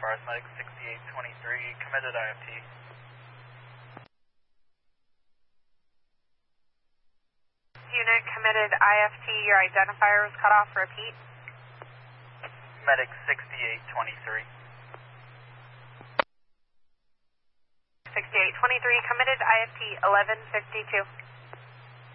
Forest Medic 6823, committed IFT. Unit committed IFT, your identifier was cut off, repeat. Medic 6823. 6823, committed IFT 1152.